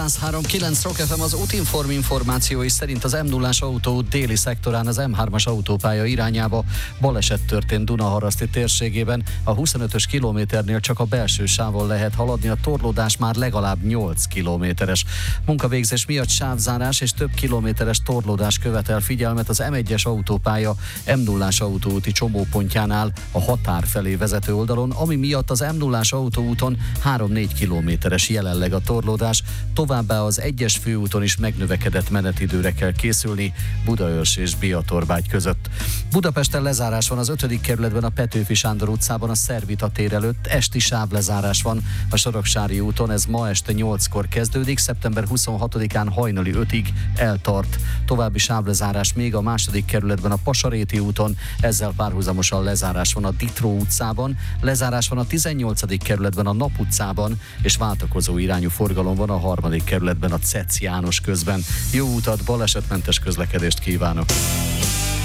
103.9 Rock FM az útinform információi szerint az M0-as autóút déli szektorán az M3-as autópálya irányába baleset történt Dunaharaszti térségében. A 25-ös kilométernél csak a belső sávon lehet haladni, a torlódás már legalább 8 kilométeres. Munkavégzés miatt sávzárás és több kilométeres torlódás követel figyelmet az M1-es autópálya M0-as autóúti csomópontjánál a határ felé vezető oldalon, ami miatt az M0-as autóúton 3-4 kilométeres jelenleg a torlódás. Továbbá az 1-es főúton is megnövekedett menetidőre kell készülni Budaörs és Biatorbágy között. Budapesten lezárás van az 5. kerületben a Petőfi Sándor utcában a Szervita tér előtt, esti sávlezárás van a Soroksári úton, ez ma este 8-kor kezdődik, szeptember 26-án hajnali 5-ig eltart. További sávlezárás még a 2. kerületben a Pasaréti úton, ezzel párhuzamosan lezárás van a Ditró utcában, lezárás van a 18. kerületben a Nap utcában, és váltakozó irányú forgalom van a 3. kerületben a Cec János közben. Jó utat, balesetmentes közlekedést kívánok!